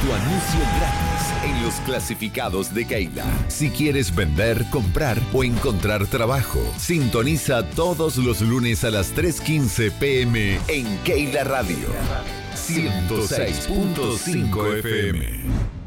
tu anuncio gratis en los clasificados de Keila. Si quieres vender, comprar o encontrar trabajo, sintoniza todos los lunes a las 3:15 p.m. en Keila Radio 106.5 FM.